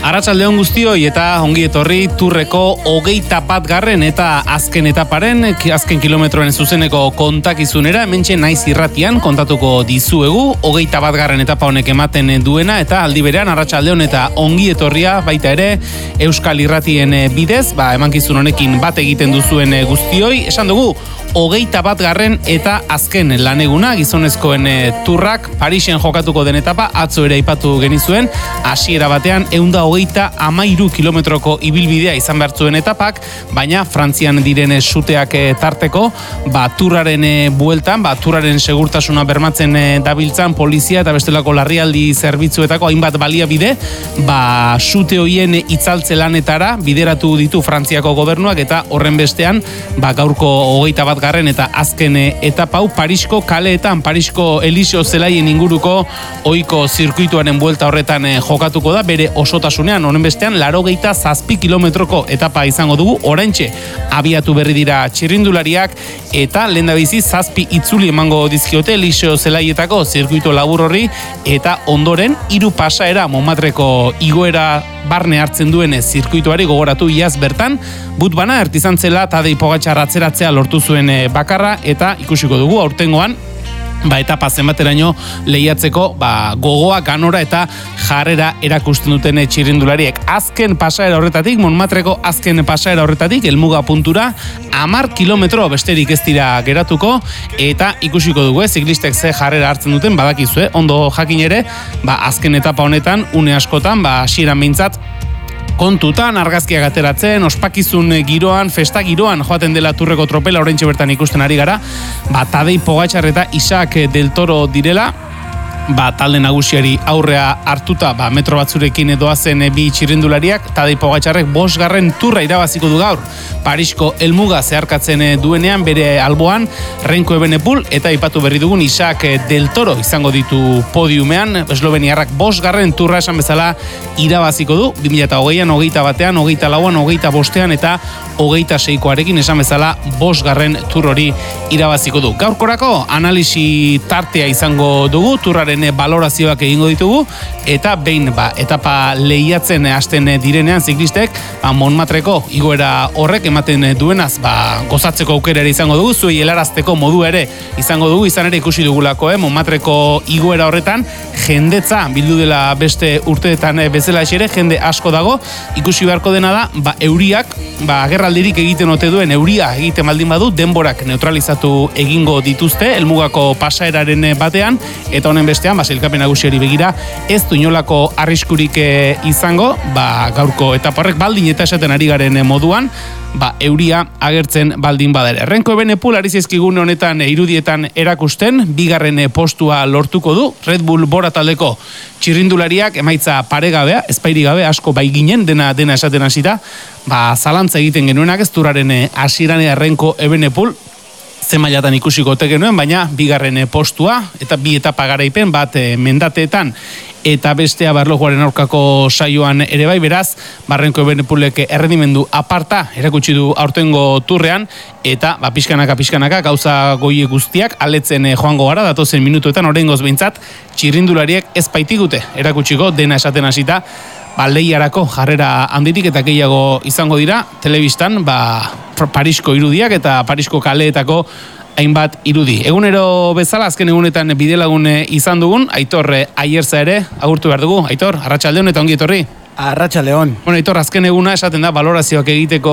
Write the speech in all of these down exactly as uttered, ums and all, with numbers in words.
Arratsaldeon guztioi eta ongi etorri Tourreko hogeita bat garren eta azken etaparen, azken kilometroen zuzeneko kontakizunera, hementxe naiz irratian kontatuko dizuegu, hogeita bat garren etapa honek ematen duena, eta aldi berean arratsaldeon eta ongi etorria baita ere Euskal Irratien bidez, ba, emankizun honekin bat egiten duzuen guztioi, esan dugu, hogeita bat garren eta azken laneguna, gizonezkoen Tourrak Parisen jokatuko den etapa, atzo ere aipatu genizuen, hasiera batean eunda hogeita amairu kilometroko ibilbidea izan behar zuen etapak, baina Frantzian diren suteak tarteko, ba, Tourraren bueltan, ba, Tourraren segurtasuna bermatzen dabiltzan polizia eta bestelako larrialdi zerbitzuetako hainbat baliabide, ba, sute hoien itzaltze lanetara bideratu ditu Frantziako gobernuak, eta horren bestean, ba, gaurko hogeita bat garren eta azken etapa hau Parisko kaleetan, Parisko Eliseo zelaien inguruko ohiko zirkuituaren buelta horretan jokatuko da, bere osotasunean, honen bestean, laurogeita zazpi kilometroko etapa izango dugu, oraintxe abiatu berri dira txirrindulariak, eta lehendabizi zazpi itzuli emango dizkiote Eliseo zelaietako zirkuito labur horri, eta ondoren hiru pasaera Montmartreko igoera barne hartzen duen zirkuituari gogoratu iaz bertan, but bana ertizantzela Tadej Pogačar atzeratzea lortu zuen bakarra, eta ikusiko dugu aurtengoan, ba, etapa zenbateraino lehiatzeko, ba, gogoa, ganora eta jarrera erakusten duten txirrindulariek. Azken pasaera horretatik, Montmartreko azken pasaera horretatik, helmuga puntura, hamar kilometro besterik ez dira geratuko, eta ikusiko dugu, eh, ziklistek ze jarrera hartzen duten, badakizu, eh, ondo jakin ere, ba, azken etapa honetan, une askotan, ba, hasieran behintzat, kontutan, argazkiak ateratzen, ospakizun giroan, festa giroan joaten dela Tourreko tropela, oraintxe bertan ikusten ari gara, ba, Tadej Pogačar eta Isaac del Toro direla, ba, talde nagusiari aurrea hartuta, ba, metro batzurekin doazen bi txirrindulariak, Tadej Pogačarrek bosgarren Tourra irabaziko du gaur, Parisko helmuga zeharkatzen duenean, bere alboan, Renko Evenepoel, eta aipatu berri dugun Isaac del Toro izango ditu podiumean, esloveniarrak bosgarren Tourra esan bezala irabaziko du, bi mila hogeian, hogeita batean, hogeita lauan, hogeita bostean, eta hogeita seikoarekin esan bezala bosgarren Tour hori irabaziko du. Gaurkorako analisi tartea izango dugu, Tourraren balorazioak egingo ditugu, eta behin, ba, etapa lehiatzen hasten direnean ziklistek, ba, Montmartreko igoera horrek ematen duenaz, ba, gozatzeko aukera ere izango dugu, zuei helarazteko modu ere izango dugu, izan ere ikusi dugulako, eh, Montmartreko igoera horretan, jendetza bildu dela beste urteetan bezala esere, jende asko dago, ikusi beharko dena da, ba, euriak, ba, agerraldirik egiten ote duen, euria egiten baldin badu, denborak neutralizatu egingo dituzte, helmugako pasaeraren batean, eta honen bestean, ba, sailkapen nagusiari begira, ez du inolako arriskurik izango, ba, gaurko etapa horrek baldin eta esaten ari garen moduan, ba, euria agertzen baldin badere. Renko Evenepoel ari zaizkigun honetan irudietan erakusten, bigarren postua lortuko du, Red Bull Bora taldeko txirrindulariak emaitza paregabea, ezpairi gabe, asko bai ginen, dena dena esaten hasita, ba, zalantza egiten genuenak ez Tourraren hasieran Renko Evenepoel, ze mailatan ikusiko ote genuen, baina bigarren postua, eta bi etapa garaipen bat mendateetan, eta bestea barlojuaren aurkako saioan ere bai, beraz, Renko Evenepoelek errendimendu aparta erakutsi du aurtengo Tourrean, eta ba, pixkanaka, pixkanaka, gauza goie guztiak, aletzen joango gara, datozen minutuetan, oraingoz behintzat, txirrindulariek ez baitigute erakutsiko, dena esaten hasita, ba, lehiarako jarrera handirik eta gehiago izango dira, telebistan, ba, Parisko irudiak eta Parisko kaleetako hainbat irudi. Egunero bezala, azken egunetan bidelagun izan dugun, Aitor Aierza ere, agurtu behar dugu. Aitor, arratsaldeon eta ongi etorri. Arratsaldeon. Bueno, Aitor, azken eguna esaten da, balorazioak egiteko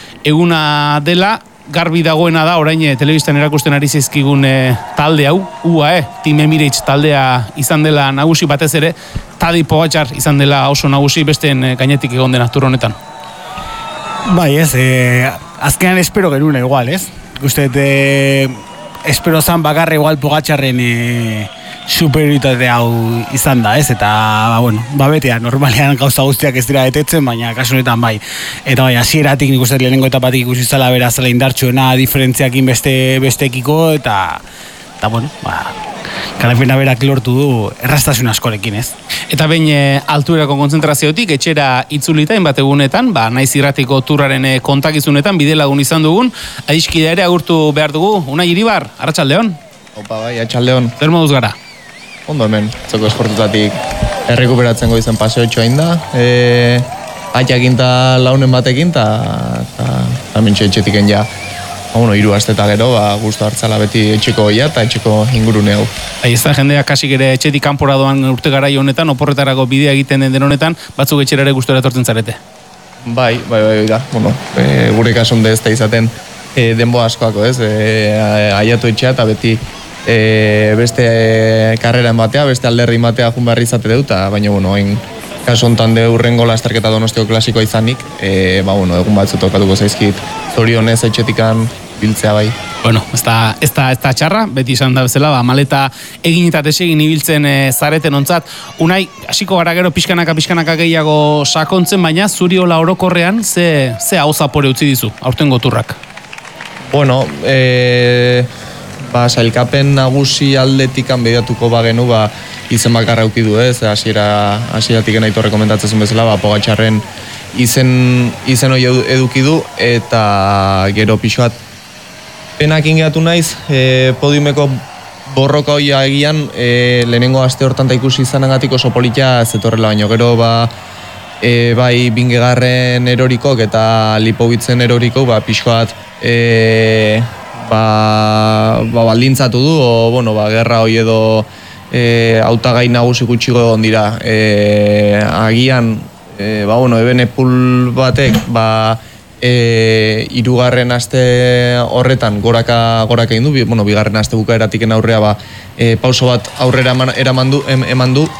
eguna dela, garbi dagoena da, orain telebistan erakusten ari zaizkigun talde hau, U A E, Team Emirates taldea izan dela nagusi batez ere, Tadej Pogačar izan dela oso nagusi besteen gainetik egon dena Tour honetan. Bai, ez, eh, azkenan espero genuna igual, ez? Uste, eh, espero zan bakarra igual Pogačarren eh, superioritate hau izan da, ez? Eta, ba, bueno, ba, betea, normalean gauza guztiak ez dira betetzen, baina kasu honetan bai. Eta bai, hasieratik nik uste lehenengo etapatik ikusi zela bera zela indartsuena diferentziakin beste, bestekiko, eta, eta bueno, ba, garapena berak lortu du erraztasun askorekin, ez? Eta behin e, altuerako kontzentraziotik etxera itzulita bat egunetan, ba, naiz irratiko Tourraren e, kontakizunetan bidelagun izan dugun, adiskidea ere agurtu behar dugu. Unai Iribar, arratsaldeon. Opa bai, arratsaldeon. Zer moduz gara? Ondo hemen, zoko esportutatik errekuperatzen goizen paseotxoa inda, e, atxakin eta launen batekin, eta mintxe etxetiken ja, bueno, hiru aste eta gero, ba, guztu hartzala beti etxeko goia eta etxeko ingurune hau. Bai, ez da jendeak kasik ere etxetik kanpora doan urte garai honetan, oporretarako bidea egiten den honetan, batzuk etxera ere gustora etortzen zarete. Bai, bai, bai, da, bueno, e, gure kasunde ez da izaten e, denbo askoako, ez, e, aiatu etxea eta beti e, beste karrera ematea, beste alderri ematea jun beharri izate dut, baina, bueno, hain kasu honetan de urrengo lasterketa Donostiko klasikoa izanik, e, ba, bueno, egun batzu tokatuko zaizkit zorionez etxetikan biltzea bai. Bueno, ez da, ez da, ez da txarra, beti izan da bezala, ba, maleta egin eta desegin ibiltzen e, zareten ontzat. Unai, hasiko gara gero pixkanaka, pixkanaka gehiago sakontzen, baina zuri hola orokorrean, ze, ze hau zapore utzi dizu, aurten goturrak? Bueno, e, ba, sailkapen nagusi aldetikan behiratuko bagenu, ba, izen bakarra ukidu ez, hasiera hasieratik naito rekomendatzen bezala, ba, Pogačarren izen, izen hori edukidu, eta gero pixoat penak ingatu naiz, e, podiumeko borroka hori egian, e, lehenengo aste hortan da ikusi izanagatik oso politia zetorrela, baino gero ba, e, bai Bingegarren erorikok eta Lipovitzen erorikok, ba, pixoat e, ba, ba, baldintzatu du, o, bueno, ba, gerra hori edo E, hautagai nagusi gutxi egon dira. E, agian, e, ba, bueno, ebene pul batek, ba, e, irugarren aste horretan goraka, goraka egin du, bueno, bigarren aste bukaeratiken aurrea, ba, e, pauso bat aurrera eman, eraman du, em, eman du,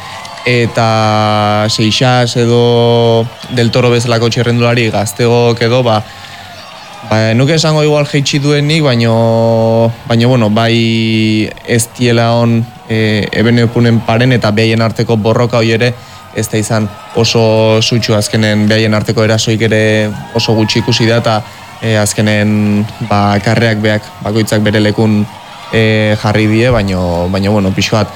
eta Seixas edo Del Toro bezalako txerrendulari gazteok edo, ba, ba, nuke esango igual jeitsi duenik, baino, baino, bueno, bai ez diela on e, ebenepunen paren eta behaien arteko borroka hori ere ez da izan oso sutxu, azkenen behaien arteko erasoik ere oso gutxi ikusi da, eta e, azkenen ba, karreak beak bakoitzak bere lekun e, jarri die, baino, baino bueno, pixo bat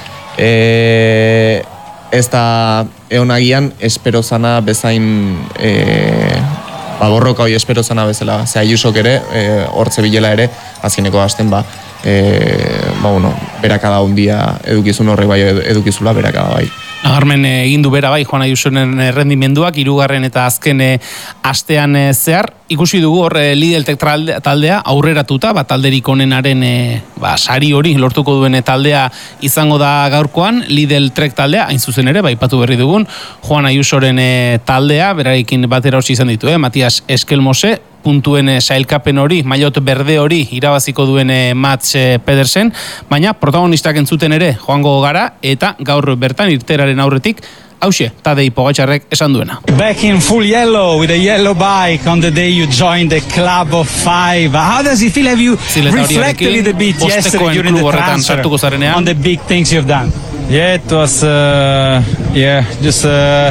e, ez da eonagian espero zana bezain e, ba, borroka hori espero zana bezala, ze Ayusok ere, e, hortze bilela ere, azkeneko hasten ba, e, ba, bueno, berakada hundia edukizun horre bai edukizula berakada bai. Nagarmen egin du bera bai Juan Ayusoren errendimenduak, hirugarren eta azken astean zehar. Ikusi dugu hor Lidl taldea aurreratuta, ba, talderik onenaren e, ba, sari hori lortuko duen taldea izango da gaurkoan, Lidl Trek taldea, hain zuzen ere, baipatu berri dugun, Juan Ayusoren e, taldea, berarekin batera hori izan ditu, eh? Matias Eskelmose, puntuen sailkapen hori, maillot berde hori irabaziko duen Mats Pedersen, baina protagonistak entzuten ere joango gara, eta gaur bertan irteraren aurretik, hauxe, Tadej Pogačarrek esan duena. Back in full yellow, with a yellow bike on the day you joined the club of five. How does it feel? Have you reflected a little bit yesterday during the transfer on the big things you've done? Yeah, it was, uh, yeah, just... Uh,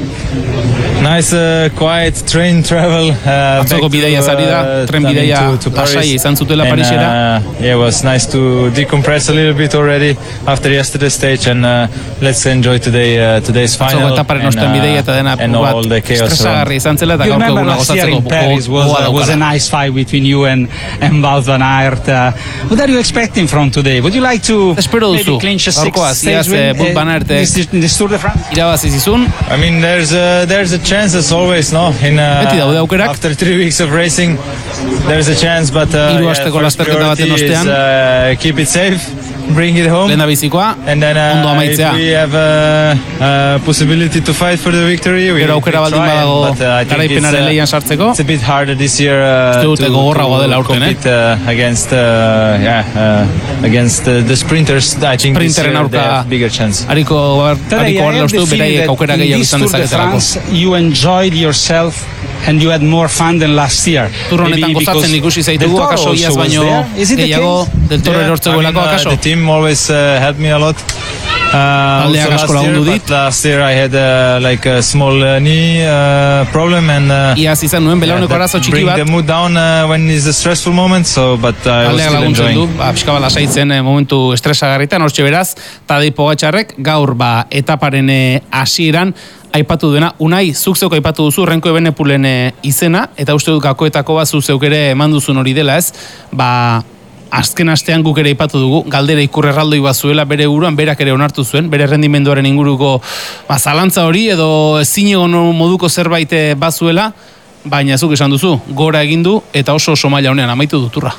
Nice, uh, quiet train travel. Uh, Atzoko bideia zari da, tren bideia lasai izan zutela Parisera. Uh, yeah, it was nice to decompress a little bit already after yesterday's stage, and uh, let's enjoy today uh, today's final. Atzoko etaparen osten bideia eta dena bat estresagarri izan zela eta gaurko eguna gozatzeko. Paris was, uh, was a nice fight between you and, and Wout van Aert. Uh, what are you expecting from today? Would you like to maybe clinch a sixth stage win uh, this, this Tour de France? Irabazi zizun. I mean, there's a, there's a chance as always, no? In uh, after three weeks of racing, there's a chance, but uh, yeah, first priority is uh, keep it safe, bring it home, and then uh, if we have a, a possibility to fight for the victory, we will try. But uh, I think it's, uh, it's a bit harder this year uh, to, to compete uh, against uh, yeah uh, against uh, the sprinters. I think this year they have bigger chance. Ariko, Today, I have the feeling that in this Tour de France, you enjoyed yourself and you had more fun than last year. Turronetan gozatzen ikusi zaitugu, akaso iaz baino gehiago Del Toro erortzegoelako, akaso? The team always uh, helped me a lot. Uh, also last year, but last year I had uh, like a small uh, knee uh, problem, and uh, iaz izan nuen belauneko arazo txiki bat. Bring the mood down uh, when it's a stressful moment, so but I was still enjoying. Du, ba, pixka bala saitzen momentu estresagarritan, hortxe beraz, Tadej Pogačarrek gaur ba etaparen hasieran aipatu duena. Unai, zuk zeuk aipatu duzu Renko Evenepoelen izena, eta uste dut gakoetako bat zuk zeuk ere eman duzun hori dela, ez? Ba, azken astean guk ere ipatu dugu, galdera ikur erraldoi bazuela bere buruan, berak ere onartu zuen, bere rendimenduaren inguruko ba, zalantza hori edo zinegon moduko zerbait bazuela, baina zuk esan duzu, gora egin du eta oso oso maila honean amaitu duturra.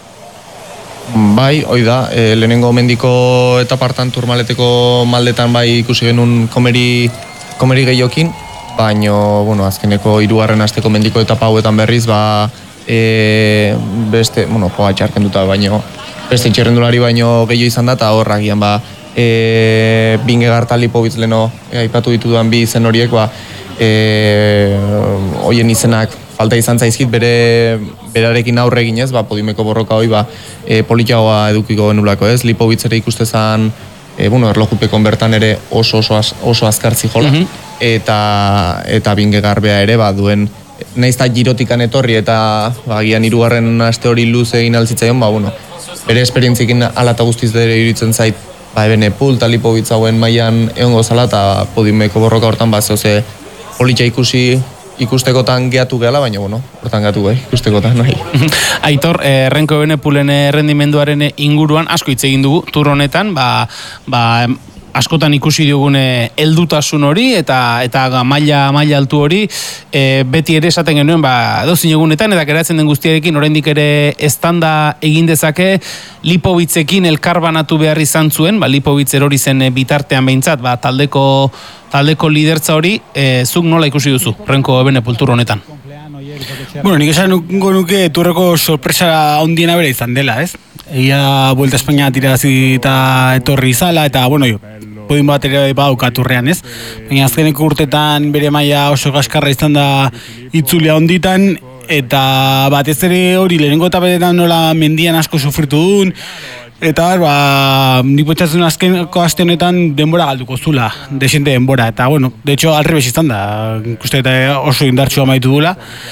Bai, hoi da, e, lehenengo mendiko eta partan turmaleteko maldetan bai ikusi genuen komeri, komeri gehiokin, baino, bueno, azkeneko hirugarren asteko mendiko etapa hauetan berriz, ba, e, beste, bueno, poa txarken duta, baino, beste txerrendulari baino gehiago izan da, eta horragian, ba, e, Bingegar eta Lipowitz leno, e, aipatu ditudan bi izen horiek, ba, e, hoien izenak falta izan zaizkit bere berarekin aurre eginez, ba, podimeko borroka hoi, ba, e, politiagoa edukiko genulako ez, Lipowitz ere ikuste zan, e, bueno, erlojupekon bertan ere oso oso, oso azkartzi jola, mm-hmm. eta, eta Bingegar bea ere, ba, duen, nahiz eta girotikan etorri, eta ba, gian hirugarren aste hori luze egin altzitzaion, ba, bueno, bere esperientzikin ala eta guztiz dere iritzen zait, ba, ebene Pul eta Lipowitz hauen mailan egongo zala, eta podimeko borroka hortan, ba, zehose politia ikusi, ikustekotan geatu gehala, baina, bueno, hortan geatu gai, ikustekotan, nahi. Aitor, eh, Renko Ebenepulen errendimenduaren inguruan, asko hitz egin dugu, tur honetan, ba, ba, askotan ikusi dugune heldutasun hori, eta eta maila maila altu hori, e, beti ere esaten genuen, ba, dozin egunetan, eta geratzen den guztiarekin, oraindik ere estanda egin dezake, Lipowitzekin elkarbanatu behar izan zuen, ba, Lipowitz erori zen bitartean behintzat, ba, taldeko taldeko lidertza hori, e, zuk nola ikusi duzu, Renko Ebenepul tur honetan? Bueno, nik esan nuke turreko sorpresa ondiena bere izan dela, ez? Egia Vuelta a España tirazi eta etorri izala, eta, bueno, jo, podin bat ere badauka turrean, ez? Baina azkeneko urtetan bere maila oso gaskarra izan da itzulia onditan, eta batez ere hori lehenengo eta beretan nola mendian asko sufritu duen, eta ba, nik potxatzen azkeneko aste honetan denbora galduko zula, desente denbora, eta bueno, de hecho alrebes izan da, ikuste eta oso indartsua maitu dula.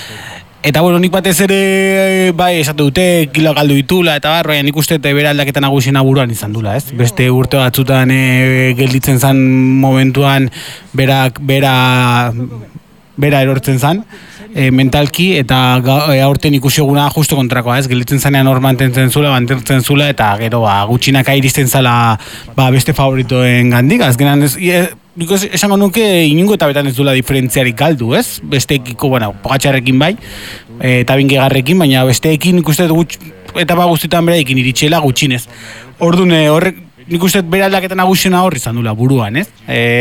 Eta bueno, nik batez ere bai esatu dute kilo galdu ditula eta bar, baina nik uste eta bera aldaketa nagusiena buruan izan dula, ez? Beste urte batzutan e, gelditzen zan momentuan berak bera bera erortzen zan, e, mentalki, eta e, aurten ikusi eguna justo kontrakoa, ez? Gelditzen zanean hor mantentzen zula, mantentzen zula, eta gero ba, gutxinaka iristen zala ba, beste favoritoen gandik, azkenan ez, e, Because esango nuke inungo eta betan ez duela diferentziarik galdu, ez? Besteekiko, bueno, Pogačarrekin bai, eta Bingegarrekin, baina besteekin nik uste gutx, etapa guztietan beraekin iritxela gutxinez. Orduan, horrek, nik uste bere aldaketa nagusiena horri izan dula buruan, ez?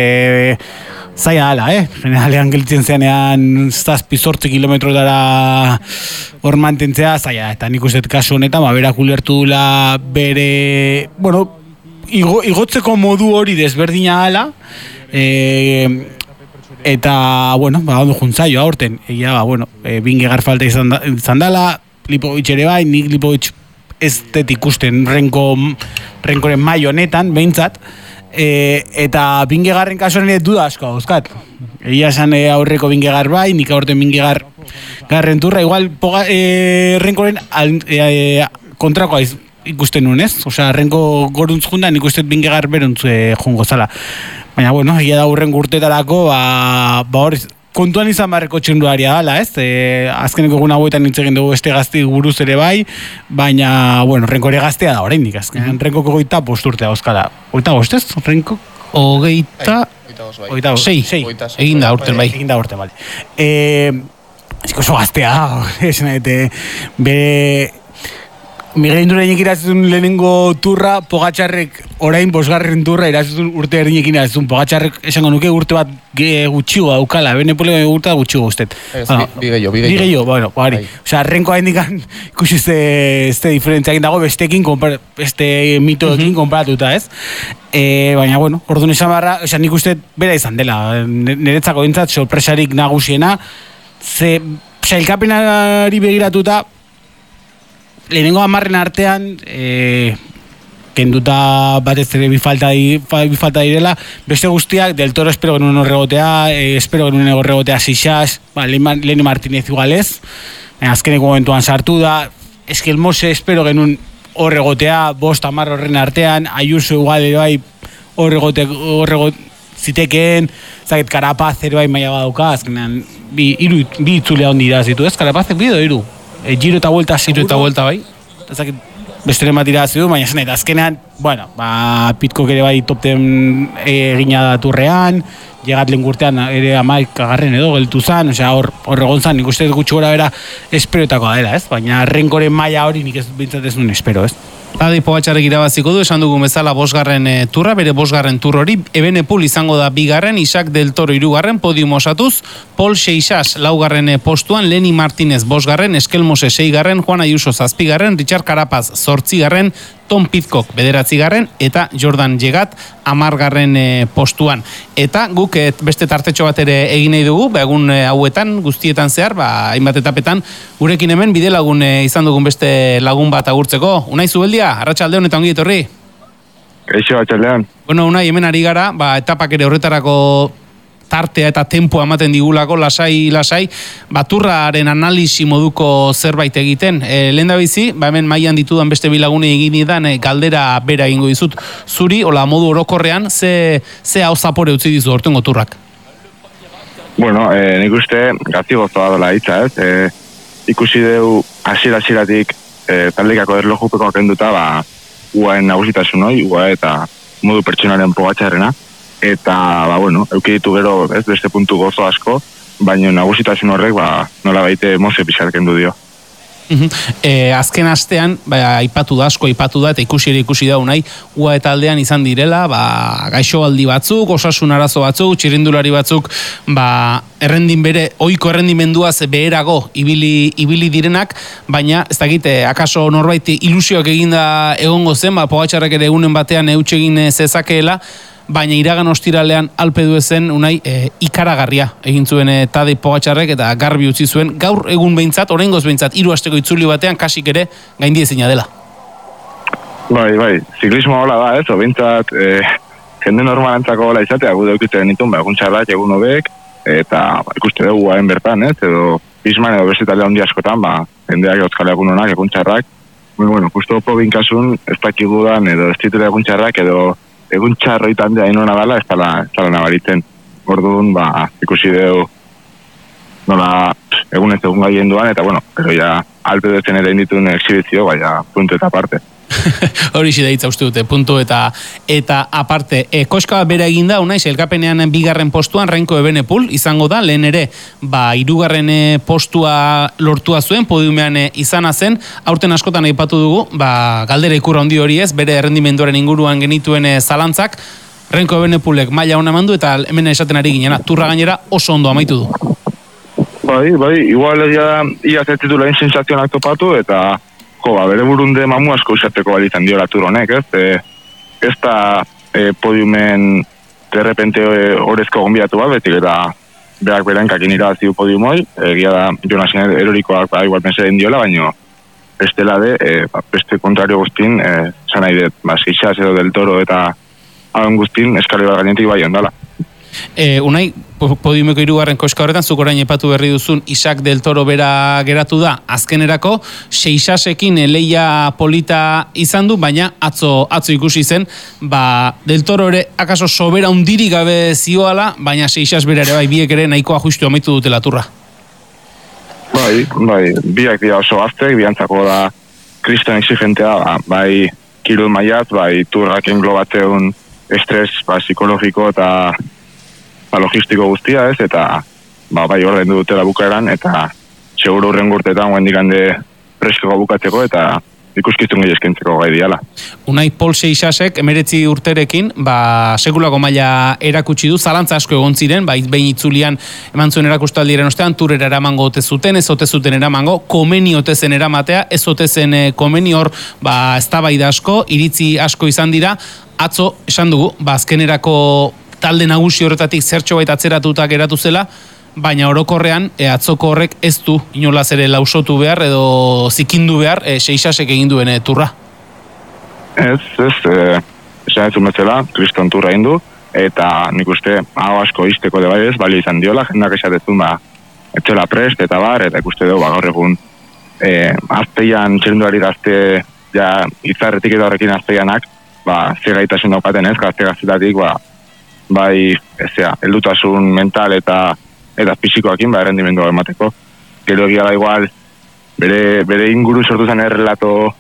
E, zaila dala, eh? Generalean gelditzen zenean zazpi zortzi kilometrotara hor mantentzea, zaila, eta nik uste kasu honetan, ba, berak ulertu dula bere, bueno, igo, igotzeko modu hori desberdina dala, E, eta, bueno, ba, ondo juntzaio aurten, egia, ba, bueno, e, Bingegar falta izan, da, izan dala, Lipowitz ere bai, nik Lipowitz ez dut ikusten renko, renkoren mai honetan, behintzat, e, eta Bingegarren kasuan ere duda asko dauzkat. Egia esan e, aurreko Bingegar bai, nik aurten Bingegar garren turra, igual poga, e, renkoren al, e, e, kontrakoa iz, ikusten nuen, ez? Osea, renko goruntz jundan, nik uste Bingegar beruntz e, jungo zala. Baina, bueno, egia da hurren urtetarako, ba, ba hori, kontuan izan barreko txenduaria dala, ez? E, azkeneko egun hauetan nintzen dugu beste gazti buruz ere bai, baina, bueno, renko ere gaztea da oraindik, azken, mm-hmm. Renkoko goita posturtea dauzkala. Oita bost, ez? Renko? Ogeita... Ogeita bost, sei, sei, egin da urten bai. Egin da urten, bai. E, eziko oso gaztea, esan edete, bere... Miguel Indurain irazitun lehenengo turra, Pogačarrek orain bosgarren turra irazitun urte erdinekin irazitun. Pogačarrek esango nuke urte bat gutxigo daukala, Benepule urte bat gutxigo usted. Ez, bueno, bigeio, bigeio. Bigeio, bueno, bari. Osea, renko haindikan ikusi este diferentziakin dago bestekin, beste mitoekin uh-huh. konparatuta, ez? E, baina, bueno, orduan esan barra, esan nik uste bera izan dela. Niretzako dintzat, sorpresarik nagusiena, ze sailkapenari begiratuta, lehenengo amarren artean, e, kenduta batez ere bifalta, bifalta direla, beste guztiak, Del Toro espero genuen horregotea, e, espero genuen horregotea Sixas, ba, Leni Martinez igualez, e, azkeneko momentuan sartu da, Eskel Mose espero genuen horregotea, bost amar horren artean, Ayuso igual ere bai horregote, horregot, zitekeen, zaket Carapaz ere bai maia badauka, azkenean, bi, iru, bi itzulea hondi irazitu, ez? Carapazek bido, iru? E, giro eta vuelta giro eta vuelta bai. Ezakit, besteren bat irabazi du, baina zen, eta azkenean, bueno, ba, Pitcock ere bai topten egina da turrean, llegat lehen urtean ere amaik agarren edo, geltu zan, osea, hor, hor egon zan, nik uste gutxi gora bera esperoetakoa dela, ez? Baina Renkoren maila hori nik ez bintzat ez nuen espero, ez? Tadej Pogačarek irabaziko du, esan dugun bezala bosgarren e, turra, bere bosgarren tur hori, Evenepoel izango da bigarren, Isaac del Toro irugarren, podium osatuz, Paul Seixas laugarren e, postuan, Lenny Martinez bosgarren, Eskelmose seigarren, Juan Ayuso zazpigarren, Richard Carapaz zortzigarren, Tom Pitcock bederatzigarren eta Jordan Llegat hamargarren e, postuan. Eta guk et, beste tartetxo bat ere egin nahi dugu, ba, egun e, hauetan, guztietan zehar, ba, hainbat etapetan, gurekin hemen bide lagun e, izan dugun beste lagun bat agurtzeko. Unai Zubeldia, arratsaldeon eta ongi etorri. Kaixo, arratsaldeon. Bueno, Unai, hemen ari gara, ba, etapak ere horretarako tartea eta tempoa ematen digulako, lasai, lasai, baturraren analisi moduko zerbait egiten. E, lehen da bizi, ba hemen mailan ditudan beste bilagune egin idan, e, galdera bera egingo dizut. Zuri, hola modu orokorrean, ze, ze hau zapore utzi dizu hortengo turrak? Bueno, e, nik uste gazi gozoa dola hitza, ez? E, ikusi deu hasiera-hasieratik e, taldekako erlojupeko kenduta, ba, uaen nagusitasun hoi, ua eta modu pertsonaren Pogačarrena. Eta, ba, bueno, euki ditu gero, ez, beste puntu gozo asko, baina nagusitasun horrek, ba, nola baite moze pixarken du dio. E, azken astean, ba, aipatu da, asko aipatu da, eta ikusi ere ikusi da unai, ua eta aldean izan direla, ba, gaixoaldi batzuk, osasun arazo batzuk, txirrindulari batzuk, ba, errendin bere, ohiko errendimenduaz beherago ibili, ibili direnak, baina, ez dakit, akaso norbait ilusioak eginda egongo zen, ba, Pogačarrek ere egunen batean eutxe egin zezakeela, baina iragan ostiralean alpedu ezen unai e, ikaragarria egin zuen e, Tadej Pogačarrek eta garbi utzi zuen gaur egun behintzat, oraingoz behintzat hiru asteko itzuli batean kasik ere gaindiezina dela. Bai, bai, ziklismo hola da, ez, behintzat e, jende normalantzako hola izatea, gu daukiten ditun, ba, egun txarrak, egun hobek, eta ba, ikuste dugu hain bertan, ez, edo pisman edo beste talde handi askotan, ba, jendeak euskal egun honak, egun txarrak, bueno, bueno, justo pobin kasun, ez dakigudan, edo ez titule egun txarrak, edo egun txarroitan da inona dala, ez dala, ez dala nabaritzen. Orduan, ba, ikusi deu nola egun ez egun gaien duan, eta bueno, pero ja alpe dezen ere indituen exhibizio, baina puntu eta aparte. Hori da hitza uste dute, puntu eta eta aparte. E, koska bera egin da, unai, elkapenean bigarren postuan, Renko Evenepoel izango da, lehen ere, ba, hirugarren postua lortua zuen, podiumean izana zen, aurten askotan aipatu dugu, ba, galdera ikurra handi hori ez, bere errendimenduaren inguruan genituen zalantzak, Renko Evenepoelek maila hona mandu, eta hemen esaten ari ginena, turra gainera oso ondo amaitu du. Bai, bai, igual ia, ia zetitula insensazionak topatu, eta jo, ba, bere burunde mamu asko usateko balitzen dio latur honek, ez? E, ez da e, podiumen derrepente horrezko gonbiatu bat, betik eta berak beren kakin irabazi du podiumoi, egia da Jonasen erorikoak ba, igual pensaren diola, baina bestela de, e, ba, beste kontrario guztin, e, zanai dut, ba, Seixas edo del Toro eta hauen guztin eskali bat gainetik bai ondala. E, unai, podiumeko hirugarren koska horretan, zuk orain epatu berri duzun Isaac del Toro bera geratu da, azkenerako, Seixasekin leia polita izan du, baina atzo, atzo ikusi zen, ba, del Toro ere akaso sobera undirik gabe zioala, baina Seixas bera ere bai, biek ere nahikoa justu amaitu dute laturra. Bai, bai, biak dira oso aztek, biantzako da kriston exigentea, ba, bai, kirul maiat, bai, turrak englobateun estres, ba, psikologiko eta logistiko guztia, ez, eta ba, bai orden dutela bukaeran, eta seguro urren gurtetan guen dikande presko bukatzeko, eta ikuskiztun gehi eskentzeko gai diala. Unai, Paul Seixasek, emeretzi urterekin, ba, sekulako maila erakutsi du, zalantza asko egon ziren, ba, behin itzulian eman zuen erakustaldiren ostean, turera eramango ote zuten, ez ote zuten eramango, komeni ote zen eramatea, ez ote zen eh, komeni hor, ba, eztabaida asko, iritzi asko izan dira, atzo, esan dugu, ba, azkenerako talde nagusi horretatik zertxo bait atzeratuta geratu zela, baina orokorrean e, atzoko horrek ez du inolaz ere lausotu behar edo zikindu behar e, Seixasek egin duen e, turra. Ez, ez, e, esan ez umetzela, kriston turra indu, eta nik uste hau asko izteko de bai ez, bali izan diola, jendak esatezun ba, etxela prest eta bar, eta ikuste dugu, ba, gaur egun e, azteian txerindulari gazte, ja, izarretik eta horrekin azteianak, ba, zegaitasun daukaten ez, gazte gaztetatik, ba, bai, ezea, heldutasun mental eta eta fisikoakin, ba, errendimendua emateko. Gero egia da igual, bere, bere inguru sortu zen errelato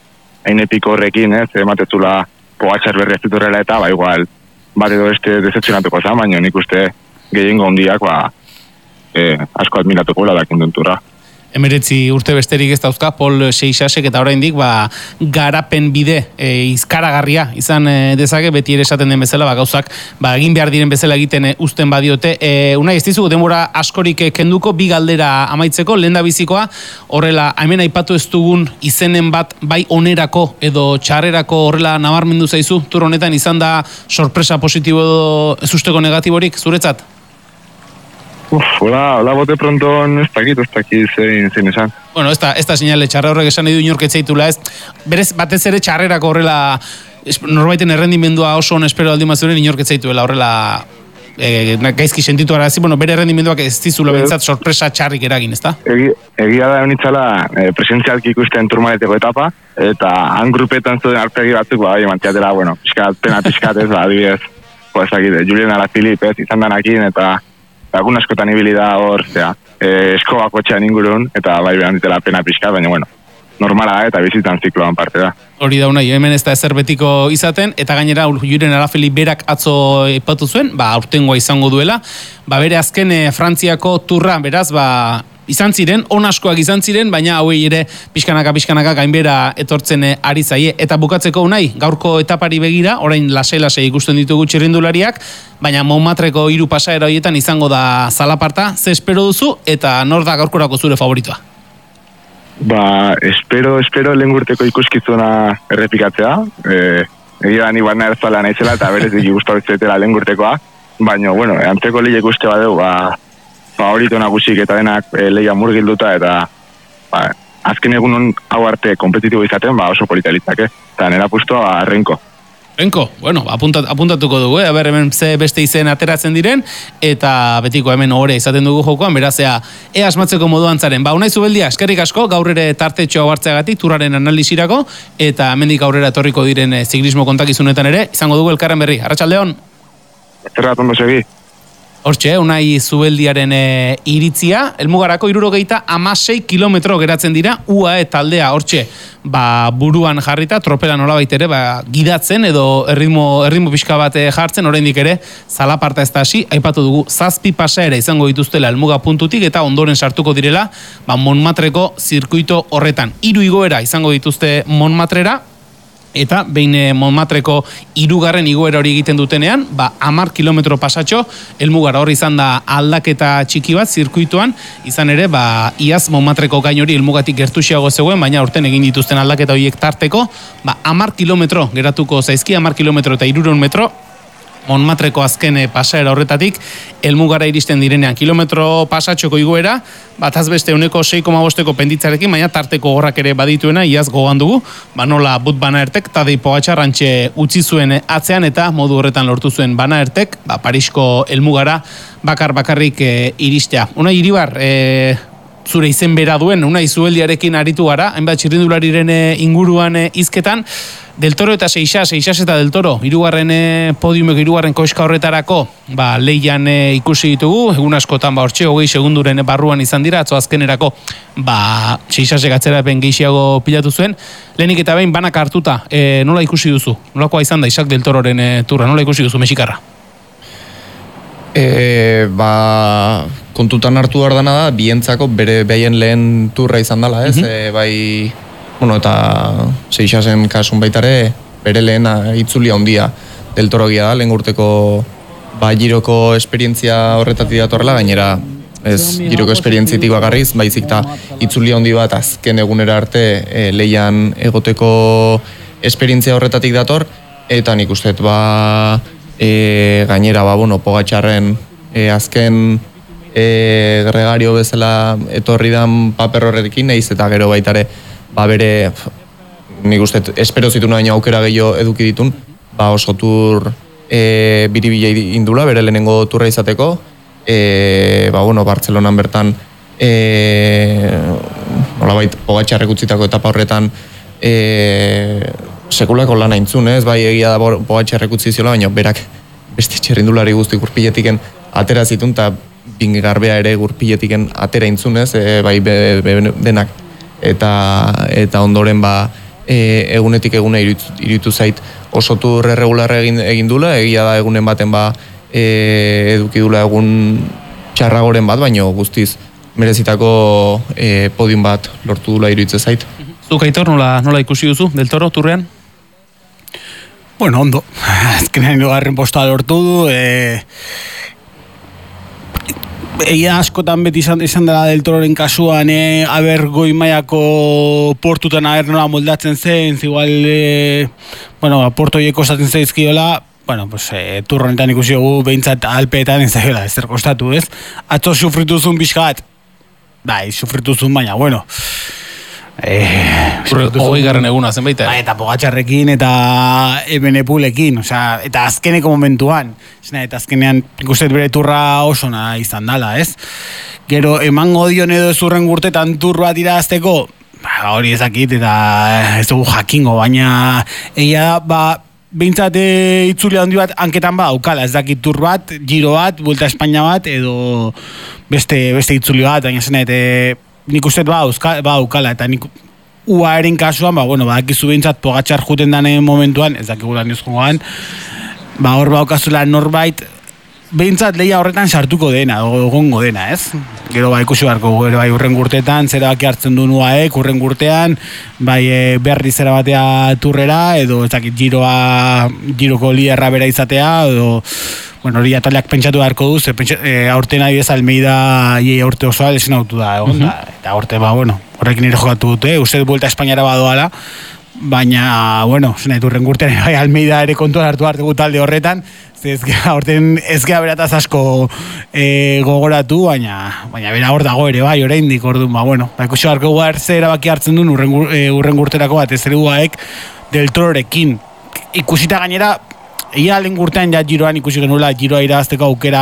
hain epiko horrekin, ez, ematetzula Pogačar berri ez diturrela eta, ba, igual, bat edo este decepcionatuko zan, baina nik uste gehiengo hondiak, ba, eh, asko admiratuko dakin denturra. Emeretzi urte besterik ez dauzka, Pol Seixasek eta oraindik ba, garapen bide e, izkaragarria izan e, dezake, beti ere esaten den bezala, ba, gauzak ba, egin behar diren bezala egiten e, uzten badiote. E, Unai, ez dizugu denbora askorik kenduko, bi galdera amaitzeko, lehen da bizikoa, horrela, hemen aipatu ez dugun izenen bat, bai onerako edo txarrerako horrela nabarmendu zaizu, tur honetan izan da sorpresa positibo edo ez usteko negatiborik, zuretzat? Uf, hola, hola bote pronto ez dakit, ez dakit zein, zein esan. Bueno, ez da, ez da señale txarra horrek esan edu inorketzeitula, ez, berez batez ere txarrerako horrela, es, norbaiten errendimendua oso on espero aldi mazuren inorketzeituela horrela e, gaizki sentitu arazi, bueno, bere errendimenduak ez dizula bentsat sorpresa txarrik eragin, ez da? Egi, egia da honitzala e, presentzialki ikusten turmaleteko etapa, eta han grupetan zuen artegi batzuk, ba, bai, mantiatela, bueno, piskat, pena piskat ez, ba, adibidez, po, ez dakit, Julian Alaphilippe, ez, izan danakin, eta lagun askotan ibili da hor, zera, e, eskobako txean ingurun, eta bai behar ditela pena pixka, baina, bueno, normala da, eta bizitan zikloan parte da. Hori da, Unai, hemen ez da ezer betiko izaten, eta gainera, Julian Alaphilippe berak atzo ipatu zuen, ba, aurtengoa izango duela, ba, bere azken e, Frantziako turra, beraz, ba, izan ziren, on askoak izan ziren, baina hauei ere pixkanaka, pixkanaka gainbera etortzen ari zaie. Eta bukatzeko Unai, gaurko etapari begira, orain lasai-lasai ikusten ditugu txirrindulariak, baina Montmartreko hiru pasaera horietan izango da zalaparta, ze espero duzu, eta nor da gaurkorako zure favoritoa? Ba, espero, espero lehen gurteko ikuskizuna errepikatzea, e, egia da ni bat naherzala naizela, eta berez dik guztabizetela lehen gurtekoa, baina, bueno, anteko lehiak uste badeu, ba, favorito nagusik eta denak e, lehia murgilduta eta ba, azken egun hau arte kompetitibo izaten ba, oso polita litzake. Eta nera puztua ba, Renko. Renko, bueno, apuntat, apuntatuko dugu, eh? Aber, hemen ze beste izen ateratzen diren, eta betiko hemen ore izaten dugu jokoan, berazea, e asmatzeko moduan zaren. Ba, Unai Zubeldia, eskerrik asko, gaur ere tartetxoa hartzeagatik, turraren analizirako, eta hemendik aurrera etorriko diren e, ziklismo kontakizunetan ere, izango dugu elkarren berri. Arratsaldeon. Zerrat ondo segi. Hortxe, Unai Zubeldiaren e, iritzia, elmugarako irurogeita amasei kilometro geratzen dira, U A E taldea, hortxe, ba, buruan jarrita, tropela nolabait ere, ba, gidatzen edo erritmo, erritmo pixka bat jartzen, oraindik ere, zalaparta ez da hasi, aipatu dugu, zazpi pasaera izango dituztela elmuga puntutik, eta ondoren sartuko direla, ba, Montmartreko zirkuito horretan. Hiru igoera izango dituzte Montmartrera, eta behin Montmartreko hirugarren igoera hori egiten dutenean, ba, hamar kilometro pasatxo, elmugara hor izan da aldaketa txiki bat zirkuituan, izan ere, ba, iaz Montmartreko gain hori elmugatik gertuxiago zegoen, baina urten egin dituzten aldaketa horiek tarteko, ba, hamar kilometro geratuko zaizki, hamar kilometro eta hirurehun metro, Montmartreko azken pasaera horretatik, elmugara iristen direnean kilometro pasatxoko igoera, bat azbeste uneko sei koma bosteko penditzarekin, baina tarteko horrak ere badituena, iaz gogoan dugu, ba nola but Banaertek, Tadej Pogačar antxe utzi zuen atzean, eta modu horretan lortu zuen Banaertek, ba Parisko elmugara bakar bakarrik e, iristea. Unai Iribar, e, zure izen bera duen, Unai Zubeldiarekin aritu gara, hainbat txirrindulariren inguruan hizketan, Del Toro eta Seixas, Seixas eta Del Toro, hirugarren podiumeko hirugarren koska horretarako, ba, lehian ikusi ditugu, egun askotan ba hortxe, hogei segunduren barruan izan dira, atzo azkenerako, ba, Seixasek atzerapen gehiago pilatu zuen, lehenik eta behin banak hartuta, e, nola ikusi duzu? Nolakoa izan da Isaac Del Tororen e, turra, nola ikusi duzu Mexikarra? E, ba, kontutan hartu behar dana da, bientzako bere behaien lehen turra izan dela, ez? Mm-hmm. e, bai... Bueno, eta Seixasen kasun baitare, bere lehena itzulia handia Del Toro gia da, lehen urteko ba, giroko esperientzia horretatik datorrela, gainera ez giroko esperientzitik bakarriz, baizik eta itzulia handi bat azken egunera arte e, lehian egoteko esperientzia horretatik dator, eta nik uste ba, e, gainera ba, bueno, Pogačarren e, azken e, gregario bezala etorri dan paper horrekin, naiz eta gero baitare ba bere, nik uste, espero zitu baina aukera gehiago eduki ditun, ba oso tur e, biribila indula, bere lehenengo turra izateko, e, ba bueno, Bartzelonan bertan, e, nolabait, Pogačarrek utzitako etapa horretan, e, sekulako lan aintzun, ez, bai egia da Pogačarrek utzi ziola, baina berak beste txerrindulari guzti gurpiletiken atera zitun, eta bingarbea ere gurpiletiken atera intzun, ez, e, bai be, be, denak, eta eta ondoren ba e, egunetik egune iritu zait oso tur erregularra egin, egin dula, egia da egunen baten ba e, eduki dula egun txarragoren bat, baino guztiz merezitako e, podium bat lortu dula iruditzen zait. Zuk, Aitor, nola, nola ikusi duzu Del Toro turrean? Bueno, ondo. Azkenean hirugarren posta lortu du, e, egia askotan beti izan, izan dela Del Tororen kasuan, e, aber goi mailako portutan aber nola moldatzen zen, igual, e, bueno, porto hieko esaten zaizkiola, bueno, pues, e, turronetan ikusi dugu, behintzat alpeetan ez daiola, ez zer kostatu, ez? Atzo sufrituzun pixkat, bai, sufrituzun, baina, bueno, Eh, hogei garren eguna zen baita. Ba, eta Pogačarrekin eta Ebenepolekin, osea, eta azkeneko momentuan, zena, eta azkenean ikustet bere turra oso na izan dala, ez? Gero, emango dion edo ez urren gurtetan tur bat irazteko, ba, hori ezakit, eta ez dugu jakingo, baina egia da, ba, behintzat itzuli handi bat hanketan ba aukala, ez dakit tur bat, giro bat, Vuelta a Espainia bat, edo beste, beste itzuli bat, baina zena, eta nik uste ba, ba aukala, eta nik ua eren kasuan, ba, bueno, ba, akizu behintzat Pogačar juten danen momentuan, ez dakik gula nizkoan, ba, hor ba, okazula norbait, behintzat lehia horretan sartuko dena, egongo dena, ez? Gero ba, ikusi barko, gero bai urren gurtetan, zera baki hartzen du nuaek, urren gurtean, bai e, berri zera batea turrera, edo ez dakit giroko giroko liderra bera izatea, edo bueno, hori ataleak pentsatu beharko du, ze pentsa, e, aurten nahi ez Almeida ie aurte osoa lesen autu da, egon, uh-huh. da, eta aurte, ba, bueno, horrekin ere jokatu dute, uste Vuelta a Espainiara badoala, baina, bueno, zena eturren gurtean, bai, Almeida ere kontuan hartu hartu talde horretan, ze ez gara, aurten ez gara berataz asko e, gogoratu, baina, baina bera hor dago ere, bai, oraindik orduan, ba, bueno, ba, ikusi beharko guar ze erabaki hartzen duen urren, e, urren gurterako bat, ez ere guaek Del Tororekin, ikusita gainera, Ia lehen gurtean ja giroan ikusi genuela giroa irazteko aukera,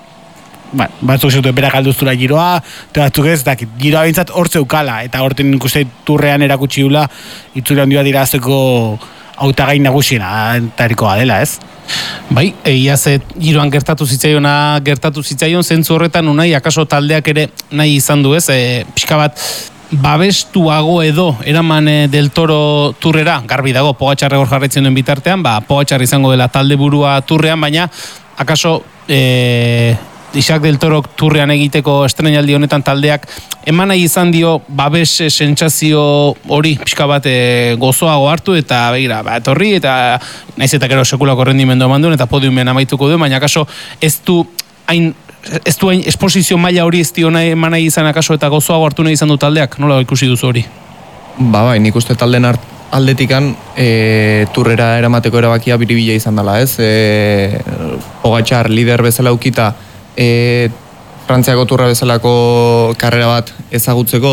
ba, batzuk zeutu berak alduztura giroa, eta batzuk ez, dakit, giroa bintzat hor zeukala, eta horten ikuste turrean erakutsi dula, itzure handia irazteko hautagai nagusiena, tarikoa dela, ez? Bai, egia ze giroan gertatu zitzaiona, gertatu zitzaion zentzu horretan unai, akaso taldeak ere nahi izan du, ez? E, pixka bat, babestuago edo eraman Del Toro turrera, garbi dago Pogačar hor jarraitzen duen bitartean, ba, Pogačar izango dela talde burua turrean, baina akaso e, Isaac Del Toro turrean egiteko estrenaldi honetan taldeak eman nahi izan dio babes sentsazio hori pixka bat e, gozoago hartu eta begira, ba, etorri eta naiz eta gero sekulako rendimendu eman duen eta podiumen amaituko duen, baina akaso ez du hain ez du hain esposizio maila hori ez dio nahi eman nahi izan akaso eta gozoago hartu nahi izan du taldeak, nola ikusi duzu hori? Ba, bai, nik uste talden aldetikan e, turrera eramateko erabakia biribila izan dela, ez? E, Pogačar lider bezala ukita e, Frantziako turra bezalako karrera bat ezagutzeko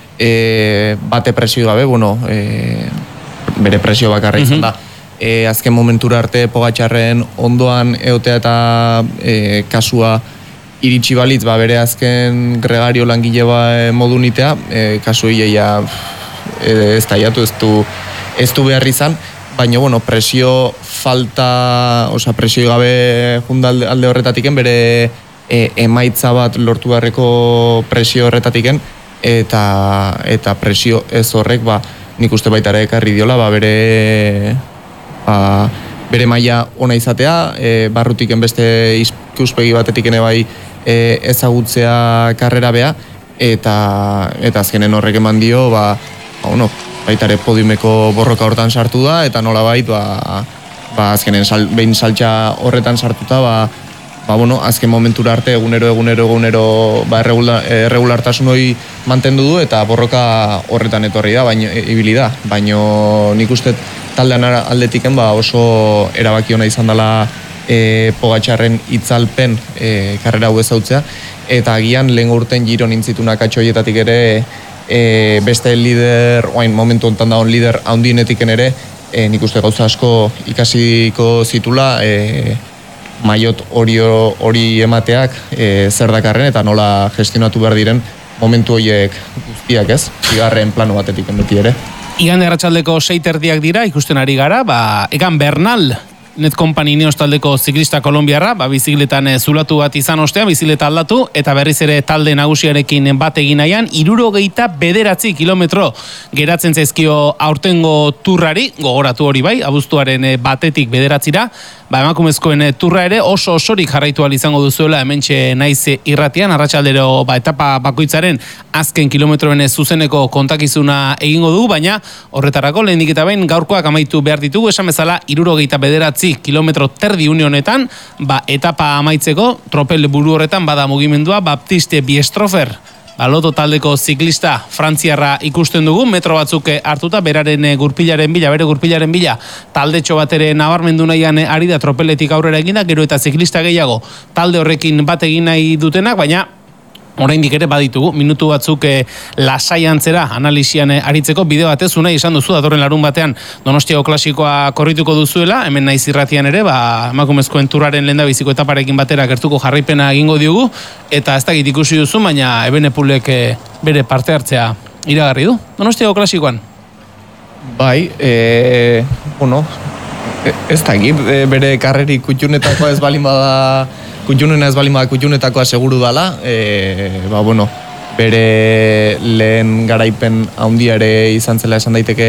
e, bate presio gabe, bueno, e, bere presio bakarra izan da. E, azken momentura arte Pogačarren ondoan eotea eta e, kasua iritsi balitz, ba, bere azken gregario langile ba, modu nitea, e, kasu iaia e, ez taiatu, ez du, ez du behar izan, baina, bueno, presio falta, oza, presio gabe jundalde alde horretatiken, bere e, emaitza bat lortu beharreko presio horretatiken, eta, eta presio ez horrek, ba, nik uste baita ere ekarri diola, ba, bere, ba, bere maila ona izatea, e, barrutiken beste ikuspegi batetik ene bai e, ezagutzea karrera bea, eta, eta azkenen horrek eman dio, ba, ba, bueno, baita ere podiumeko borroka hortan sartu da, eta nola bait, ba, ba azkenen sal, behin saltxa horretan sartuta, ba, ba, bueno, azken momentura arte egunero, egunero, egunero, ba, erregular, erregulartasun hori mantendu du, eta borroka horretan etorri da, baino, e, ibili da, baino nik uste taldean aldetiken ba, oso erabaki ona izan dela e, Pogačarren itzalpen e, karrera hau ezautzea, eta agian lehen urten giro nintzituna katxoietatik ere e, beste lider, oain momentu ontan daun lider haundienetiken ere, e, nik uste gauza asko ikasiko zitula, e, maiot hori hori emateak e, zer dakarren eta nola gestionatu behar diren momentu horiek guztiak, ez? Bigarren plano batetik beti ere. Igande arratsaldeko sei terdiak dira, ikusten ari gara, ba, Egan Bernal Net Company Ineos taldeko ziklista kolombiarra, ba, bizikletan e, zulatu bat izan ostean, bizikleta aldatu, eta berriz ere talde nagusiarekin bat egin nahian, hirurogeita bederatzi kilometro geratzen zaizkio aurtengo turrari, gogoratu hori bai, abuztuaren e, batetik bederatzira, ba, emakumezkoen e, turra ere oso osorik jarraitu ahal izango duzuela, hementxe naiz irratian, arratsaldero ba, etapa bakoitzaren azken kilometroen zuzeneko kontakizuna egingo dugu, baina horretarako lehendik eta behin gaurkoak amaitu behar ditugu, esan bezala hirurogeita bederatzi kilometro terdi unionetan, ba, etapa amaitzeko, tropel buru horretan bada mugimendua, Baptiste Biestrofer, ba, loto taldeko ziklista frantziarra ikusten dugu, metro batzuk hartuta, beraren gurpilaren bila, bere gurpilaren bila, taldetxo bat ere nabarmendu nahian ari da tropeletik aurrera eginda, gero eta ziklista gehiago talde horrekin bat egin nahi dutenak, baina oraindik ere baditugu, minutu batzuk e, lasaiantzera analisian e, aritzeko bideo batez unai esan duzu, datorren larun batean Donostiako klasikoa korrituko duzuela, hemen naiz irratian ere, ba, emakumezkoen turraren lehendabiziko etaparekin batera gertuko jarraipena egingo diogu, eta ez dakit ikusi duzu, baina Ebenepulek e, bere parte hartzea iragarri du, Donostiako klasikoan. Bai, e, bueno, ez dakit, e, bere karreri kutxunetako ez balin bada kutxunena ez balin bada kutxunetakoa seguru dala, e, ba, bueno, bere lehen garaipen handiare izan zela esan daiteke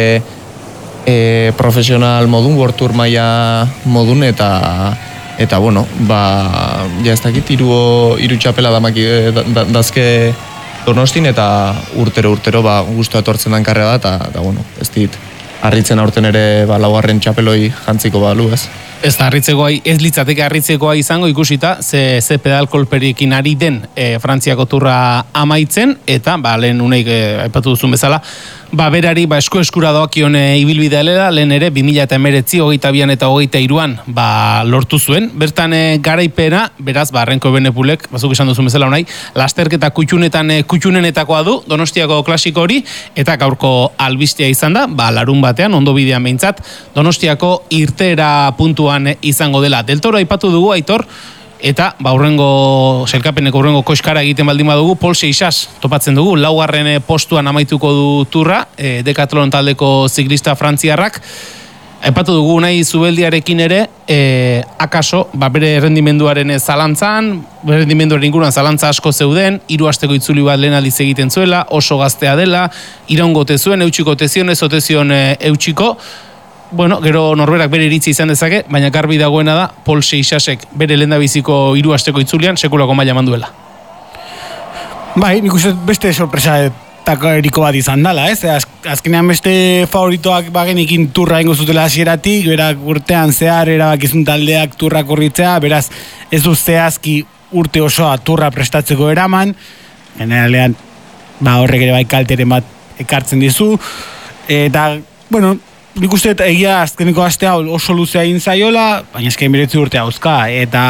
e, profesional modun, World Tour maila modun, eta eta bueno, ba, ja ez dakit, iru, iru txapela damaki da, da, dazke Donostin, eta urtero urtero ba, guztu etortzen dan karrera da, eta, eta bueno, ez dit, harritzen aurten ere ba, laugarren txapeloi jantziko balu, ez? Ez da, harritzekoa, ez litzateke harritzekoa izango ikusita, ze, ze pedal kolperikin ari den e, Frantziako turra amaitzen, eta, ba, lehen uneik e, aipatu duzun bezala, ba, berari, ba, esku eskura doakion e, ibilbidea lera, lehen ere, bi mila emeretzi, hogeita bian eta hogeita iruan, ba, lortu zuen. Bertan e, garaipena, beraz, ba, Renko Ebenepulek, bazuk esan duzun bezala unai, lasterketa kutxunetan e, kutxunenetakoa du, Donostiako klasiko hori, eta gaurko albistea izan da, ba, larun batean, ondo bidean behintzat, Donostiako irteera puntua izango dela. Del Toro aipatu dugu, Aitor, eta ba, urrengo, selkapeneko urrengo koskara egiten baldin badugu, Pol Seixas topatzen dugu, laugarren postuan amaituko du turra, e, Decathlon taldeko ziklista frantziarrak. Aipatu dugu nahi Zubeldiarekin ere, e, akaso, ba, bere errendimenduaren zalantzan, bere errendimenduaren inguruan zalantza asko zeuden, hiru asteko itzuli bat lehen aldiz egiten zuela, oso gaztea dela, iraungote zuen, eutxiko tezion, ez otezion e, eutxiko. Bueno, gero norberak bere iritzi izan dezake, baina garbi dagoena da, Pol Seixasek bere lehendabiziko hiru asteko itzulian sekulako maila manduela. Bai, nik uste beste sorpresa eriko bat izan dela, ez? Az, azkenean beste favoritoak bagenikin turra ingo zutela hasieratik, berak urtean zehar erabakizun taldeak turra korritzea, beraz ez du zehazki urte osoa turra prestatzeko eraman, generalean ba, horrek ere bai kalteren bat ekartzen dizu, eta, bueno, nik uste egia azkeneko aste hau oso luzea egin zaiola, baina esken beretzi urte hauzka, eta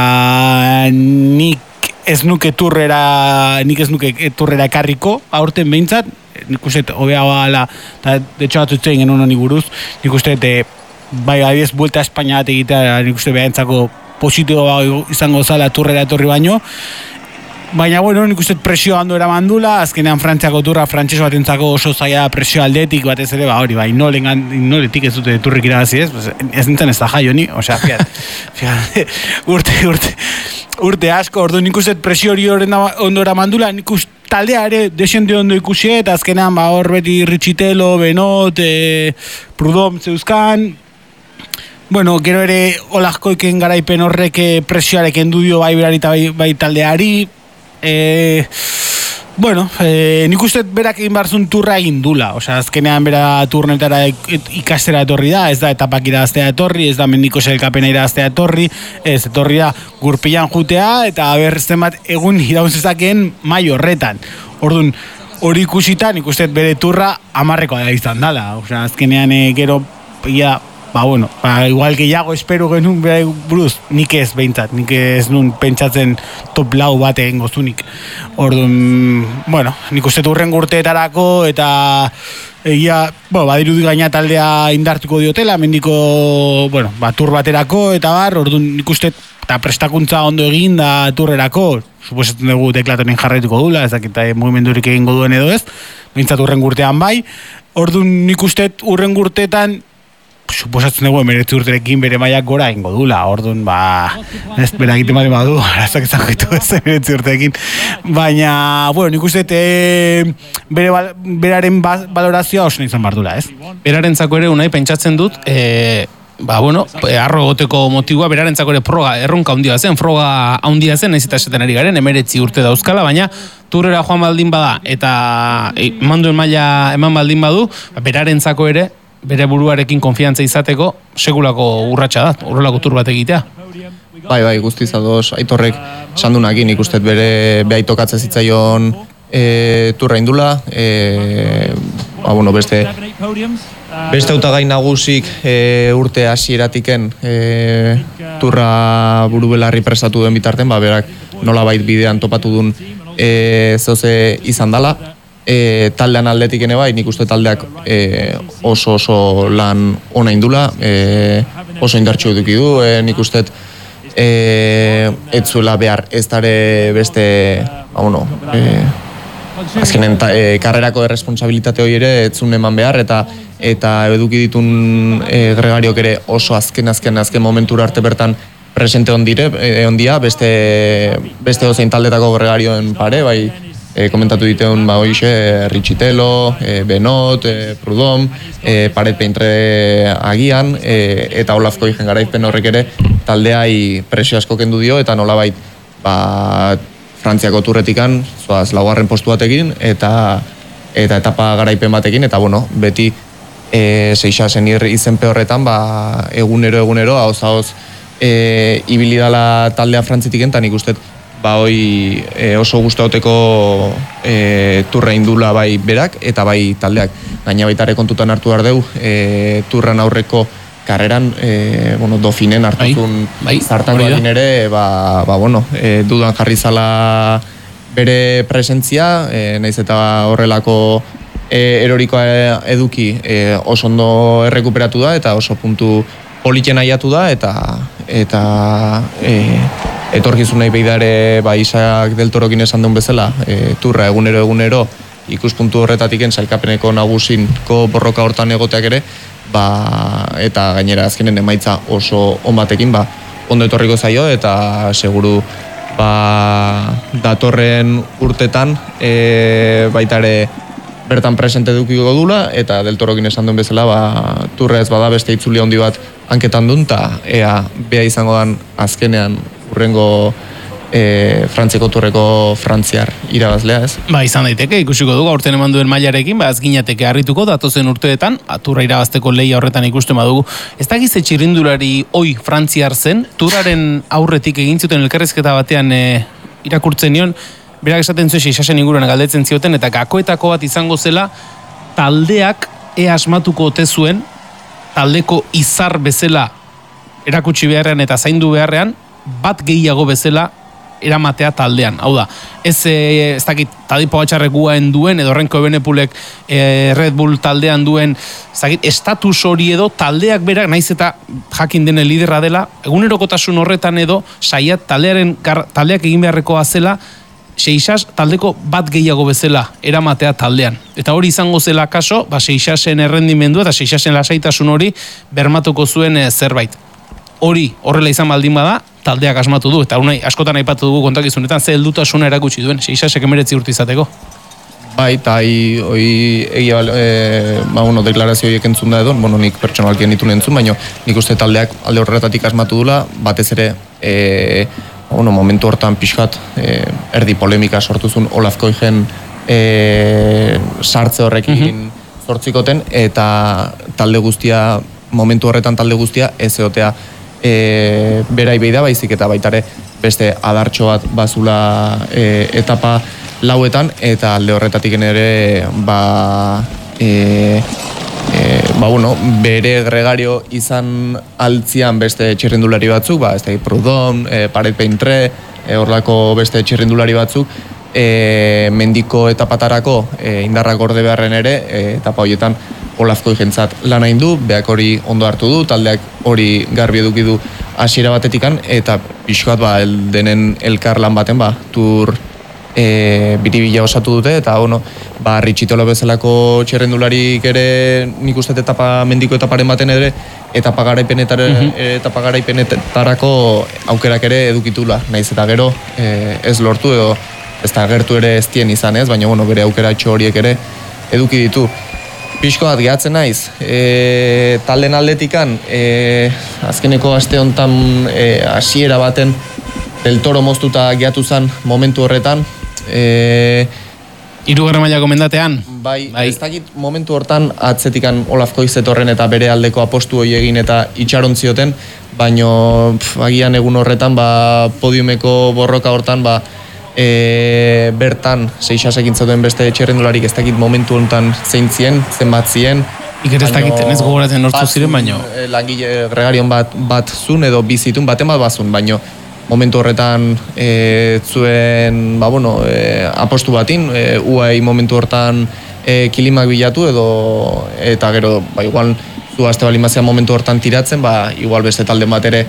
nik ez nuke turrera, nik ez nuke turrera ekarriko, aurten behintzat, nik uste hobea bala, eta de hecho batzutzen genuen honi buruz, nik uste bai abiez buelta Espainia bat egitea, nik uste behantzako positibo izango zala turrera etorri baino, baina, bueno, nik uste presio hando eraman dula, azkenean Frantziako turra frantseso batentzako oso zaila presio aldetik batez ere, ba hori, ba, inoletik ez dute turrik irabazi ez, ez nintzen ez da jaio ni, osea, fiat, fiat, urte, urte, urte asko, ordu nik uste presio hori ondo eraman dula, nik uste taldea ere desente ondo ikusi, eta azkenean, ba, hor beti Richitelo, Benot, e, Prudhomme zeuzkan, bueno, gero ere olazkoiken garaipen horrek presioareken dudio bai berari eta bai, bai taldeari, E, bueno, e, nik uste berak egin barzun turra egin dula, osea, azkenean bera turnetara ikastera etorri da, ez da etapak iraztea etorri, ez da mendiko selkapena iraztea etorri, ez etorri da gurpilan jutea, eta haber zenbat egun iraunzezakeen mai horretan. Orduan, hori ikusita, nik uste bere turra amarrekoa da izan dala, osea, azkenean e, gero, ia, ba, bueno, ba, igual gehiago espero genuen bera buruz, nik ez behintzat, nik ez nun pentsatzen top lau bat egin gozunik. Orduan, bueno, nik uste urren urteetarako eta egia, bueno, badirudi gaina taldea indartuko diotela, mendiko, bueno, ba, tur baterako eta bar, orduan nik uste eta prestakuntza ondo egin da turrerako, suposatzen dugu Decathlon jarraituko dula, ez dakit mugimendurik egingo duen edo ez, behintzat urren urtean bai, orduan nik uste urren urteetan suposatzen dugu emeretzi urterekin bere mailak gora ingo dula, orduan, ba, ez bera egiten bali badu, arazak izan gaitu ez emeretzi urterekin, baina, bueno, nik uste e, bere bal, beraren ba, balorazioa oso izan bardula, ez? Beraren zako ere, unai, pentsatzen dut, e, ba, bueno, arro egoteko motiboa, beraren zako ere proga, erronka handia zen, froga handia zen, ez eta esaten ari garen, emeretzi urte dauzkala, baina, turrera joan baldin bada, eta e, manduen maila eman baldin badu, beraren zako ere, bere buruarekin konfiantza izateko, segulako urratsa da, urrelako tur bat egitea. Bai, bai, guztiz ados, Aitorrek sandunakin ikustet bere behaitokatze zitzaion e, turra indula, e, ba, bueno, beste, beste hautagai nagusik e, urte hasieratiken e, turra buru belarri prestatu duen bitarten, ba, berak nolabait bidean topatu duen e, zoze izan dala, E, taldean aldetik ene bai, nik uste taldeak e, oso oso lan ona indula, e, oso indartxo eduki du, e, nik uste e, ez zuela behar ez dare beste, ba, bueno, e, azkenen ta, e, karrerako erresponsabilitate hori ere ez zuen eman behar, eta eta eduki ditun e, gregariok ere oso azken azken azken momentura arte bertan presente ondire, e, ondia, beste, beste ozein taldetako gregarioen pare, bai, E, komentatu diteun ba hoixe Richitelo, e, Benot, e, Prudom, e, Paret Peintre agian, e, eta Olafko ijen garaipen horrek ere taldeai presio asko kendu dio, eta nolabait ba, Frantziako turretikan zoaz laugarren postu batekin, eta eta etapa garaipen batekin, eta bueno, beti e, Seixasen izenpe horretan ba, egunero egunero hauz hauz e, ibili dala taldea Frantzitiken, eta nik ustet ba hoi e, oso gustauteko e, turra indula bai berak eta bai taldeak. Gaina baitare kontutan hartu behar deu, e, turran aurreko karreran, e, bueno, Dofinen hartuzun zartako egin ere, ba, ba, bueno, e, dudan jarri zala bere presentzia, e, naiz eta horrelako e, erorikoa eduki e, oso ondo errekuperatu da, eta oso puntu politen aiatu da, eta eta e, etorkizun nahi beidare ba, Isak del Torokin esan duen bezala, e, turra egunero egunero ikuspuntu horretatiken sailkapeneko nagusinko borroka hortan egoteak ere, ba, eta gainera azkenen emaitza oso on batekin, ba, ondo etorriko zaio, eta seguru ba, datorren urtetan e, baita ere bertan presente dukiko dula, eta del Torokin esan duen bezala, ba, turra ez bada beste itzuli handi bat hanketan duen, eta ea bea izango dan azkenean urrengo e, Frantziako turreko frantziar irabazlea, ez? Ba, izan daiteke, ikusiko dugu aurten eman duen mailarekin, ba, ez ginateke harrituko, datozen urteetan, turra irabazteko lehia horretan ikusten badugu. Ez da gizte txirrindulari oi frantziar zen, turraren aurretik egin zuten elkarrizketa batean e, irakurtzen nion, berak esaten zuen Seixasen inguruan galdetzen zioten, eta gakoetako bat izango zela, taldeak e asmatuko ote zuen, taldeko izar bezala erakutsi beharrean eta zaindu beharrean, bat gehiago bezala eramatea taldean. Hau da, ez, e, ez dakit Tadej Pogačarrek guaen duen, edo Renko Ebenepulek e, Red Bull taldean duen, ez dakit, estatus hori edo taldeak berak, naiz eta jakin dene liderra dela, egunerokotasun horretan edo, saiat taldearen, taldeak egin beharrekoa zela, Seixas taldeko bat gehiago bezala eramatea taldean. Eta hori izango zela kaso, ba, Seixasen errendimendu eta Seixasen lasaitasun hori bermatuko zuen e, zerbait. Hori horrela izan baldin bada, taldeak asmatu du, eta unai, askotan aipatu dugu kontakizunetan, ze heldutasuna erakutsi duen, Seixasek emeretzi urte izateko. Bai, eta hori egia, e, ba, bueno, deklarazio horiek entzun da edo, bueno, nik pertsonalkien ditun entzun, baina nik uste taldeak alde horretatik asmatu dula, batez ere, e, bueno, momentu hortan pixkat, e, erdi polemika sortuzun Olaf Koijen e, sartze horrekin mm-hmm. zortzikoten, eta talde guztia, momentu horretan talde guztia, ez egotea e, berai beida baizik, eta baitare beste adartxo bat bazula e, etapa lauetan, eta alde horretatik ere ba, e, e, ba, bueno, bere gregario izan altzian beste txirrindulari batzuk, ba, ez da, Prudom, e, Paret Peintre, e, horlako beste txirrindulari batzuk, e, mendiko etapatarako e, indarrak gorde beharren ere, e, etapa horietan Olafko ikentzat lan hain du, beak hori ondo hartu du, taldeak hori garbi eduki du hasiera batetikan, eta pixkoat ba, el, denen elkar lan baten, ba, tur e, biribila osatu dute, eta bueno, ba, Richitolo bezalako txerrendularik ere nik uste etapa, mendiko etaparen baten ere etapa garaipenetarako aukerak ere edukitula, naiz eta gero ez lortu edo ez da gertu ere ez tien izan ez, baina bueno, bere aukeratxo horiek ere eduki ditu. Pixko bat gehatzen naiz, e, talden aldetikan, e, azkeneko aste honetan hasiera e, baten Del Toro moztuta gehatu zen momentu horretan. E, Hirugarren mailako mendatean? Bai, bai. Ez dakit momentu hortan atzetikan Olaf Koizetorren eta bere aldeko apostu hori egin eta itxaron zioten, baino agian egun horretan ba, podiumeko borroka hortan ba, e, bertan seixasekin zauden beste txerrendularik ez dakit momentu honetan zein zien, zenbat zien. Iker ez dakiten ez gogoratzen nortzu ziren, baino. Langile gregarion bat, bat zun edo bizitun, baten bat bazun, baino momentu horretan e, zuen ba, bueno, e, apostu batin, e, U A E momentu horretan e, kilimak bilatu edo eta gero, ba, igual zu aste balimazia momentu horretan tiratzen, ba, igual beste talde bat ere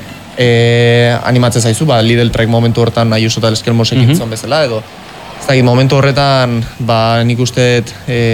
e, animatzen zaizu, ba, Lidl Trek momentu horretan Ayuso eta Eskelmosek mm -hmm. bezala edo ez dakit, momentu horretan ba, nik uste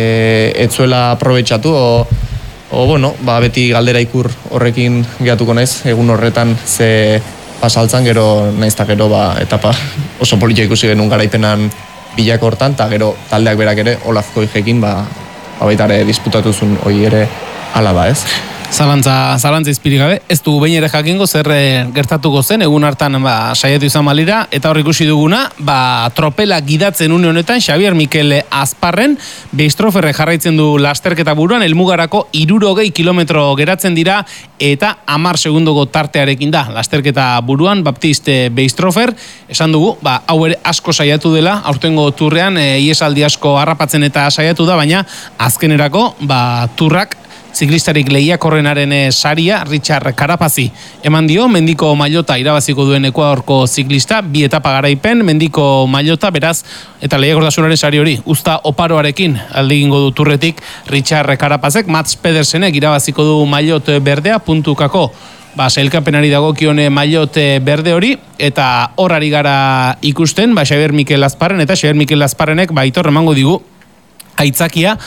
e, etzuela aprobetxatu o, o bueno, ba, beti galdera ikur horrekin gehatuko naiz, egun horretan ze pasaltzan gero naizta gero ba, etapa oso politia ikusi genuen garaipenan bilak hortan, eta gero taldeak berak ere Olaf Koijekin ba, ba baitare disputatuzun hori ere ala da ez. Zalantza, zalantza izpirik gabe, ez dugu behin ere jakingo zer gertatuko zen, egun hartan ba, saiatu izan balira, eta hor ikusi duguna, ba, tropela gidatzen une honetan, Xabier Mikel Azparren, Beistroferre jarraitzen du lasterketa buruan, helmugarako hirurogei kilometro geratzen dira, eta hamar segundoko tartearekin da, lasterketa buruan, Baptiste Beistrofer, esan dugu, ba, hau ere asko saiatu dela, aurtengo turrean, e, iesaldi asko harrapatzen eta saiatu da, baina azkenerako, ba, turrak, ziklistarik lehiakorrenaren saria Richard Carapazi eman dio, mendiko mailota irabaziko duen Ekuadorko ziklista, bi etapa garaipen, mendiko mailota, beraz, eta lehiakortasunaren sari hori, usta oparoarekin aldegingo du turretik Richard Carapazek, Mats Pedersenek irabaziko du mailot berdea, puntukako, ba, sailkapenari dagokione mailot berde hori, eta horari gara ikusten, ba, Xabier Mikel Azparren, eta Xabier Mikel Azparrenek, ba, itor emango digu, aitzakia,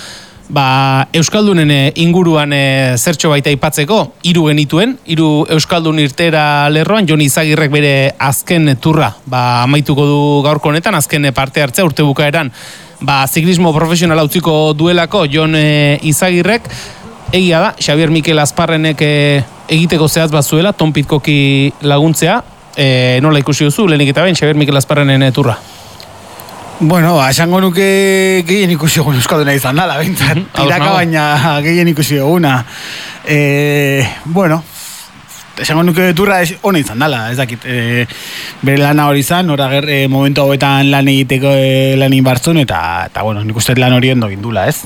ba, Euskaldunen inguruan e, zertxo baita ipatzeko, hiru genituen, hiru Euskaldun irtera lerroan, Jon Izagirrek bere azken turra, ba, amaituko du gaurko honetan, azken parte hartzea urte bukaeran, ba, ziklismo profesionala utziko duelako Jon e, Izagirrek, egia da, Xabier Mikel Azparrenek e, egiteko zehaz bazuela, tonpitkoki laguntzea, e, nola ikusi duzu, lehenik eta ben, Xabier Mikel Azparrenen e, turra? Bueno, ba, esango nuke gehien ikusi egun Euskalduna izan dala, bintzat, tiraka baina gehien ikusi eguna. E, bueno, esango nuke turra hona izan dala, ez dakit, e, bere lana hori izan, hori e, momentu hauetan lan egiteko e, lan inbartzun, eta, eta bueno, nik uste lan hori endo gindula, ez?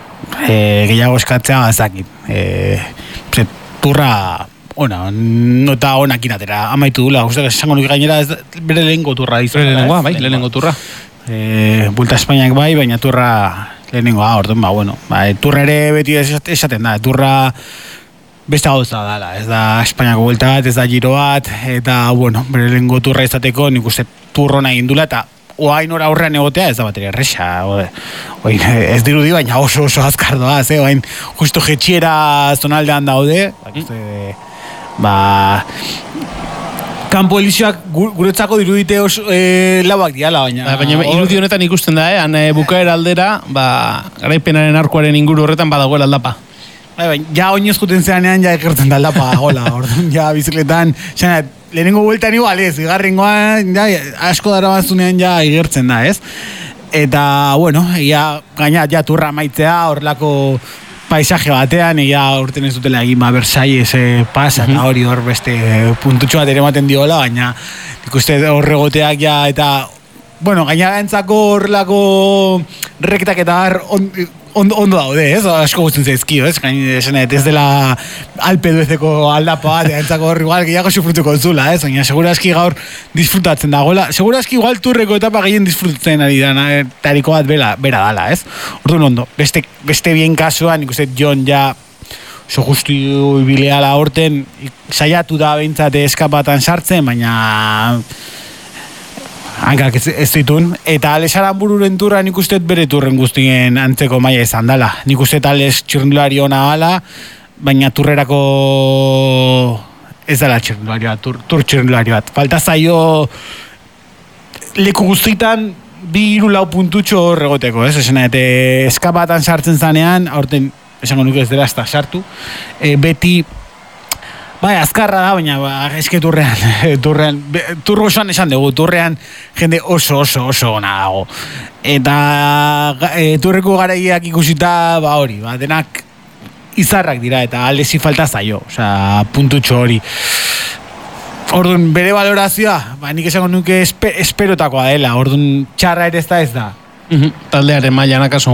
E, gehiago eskatzea, ez dakit, e, ze, turra... Ona, nota onak inatera, amaitu dula, uste, esango nuke gainera, ez, bere lehenko turra izan. Bere lehenkoa, bai, lehenko turra. E, Bulta Espainiak bai, baina turra lehenengoa, orduan, ba, bueno, ba, turra ere beti esaten da, turra beste gauza dala, ez da Espainiako Bulta bat, ez da Giro bat, eta, bueno, bere lehenengo turra izateko, nik uste turrona egin dula, eta oain ora aurrean egotea, ez da bateria erresa, oain, ez dirudi, baina oso oso azkar doa, ze, oain, justo jetxiera zonaldean daude, ba, kanpo elizioak guretzako dirudite oso e, lauak diala, baina... Ba, baina irudi honetan ikusten da, eh? Han e, bukaera aldera, ba, garaipenaren arkuaren inguru horretan badagoela aldapa. Ba, ba, ja oinez juten zeanean ja ekertzen da aldapa, gola, orduan, ja bizikletan, xena, lehenengo bueltan igual ez, igarrengoan, ja, asko dara bazunean ja igertzen da, ez? Eta, bueno, ja, gaina, ja, turra maitzea, horrelako paisaje batean, ea urten ez dutela egin, ba, Versailles e, pasa, eta hori hor beste puntutxo bat ere ematen diola, baina ikuste horregoteak ja, eta, bueno, gaina gantzako horrelako rektak eta on, on, ondo daude, ez? Asko guztun zaizkio, ez? Gaina esanet, ez dela Alpe duezeko aldapa bat, gantzako hor igual gehiago sufrutuko zula, ez? Baina segurazki gaur disfrutatzen dagoela, segurazki igual turreko etapa gehien disfrutatzen ari dana, tariko bat bera, bera dala, ez? Orduan ondo, beste, beste bien kasuan, ikusten Jon ja oso justu ibileala horten, saiatu da behintzate eskapatan sartzen, baina hankak ez, ez ditun, eta Alex Aranbururen turra nik uste bere turren guztien antzeko maila izan dala. Nik uste Alex txirrindulari ona ala, baina turrerako ez dela txirrendulari bat, tur, tur txirrendulari bat. Falta zaio leku guztitan bi hiru lau puntutxo hor egoteko, ez? Esan eta eskapatan sartzen zanean, aurten esango nuke ez dela ez da sartu, e, beti bai, azkarra da, baina ba, eske turrean, turrean, turro esan esan dugu, turrean jende oso, oso, oso ona dago. Eta e, turreko garaiak ikusita, ba hori, ba, denak izarrak dira, eta aldezi falta zaio, osea, puntutxo hori. Orduan, bere valorazioa, ba, nik esango nuke espe, esperotakoa dela, orduan txarra ere ez da ez da. Taldearen mailan akaso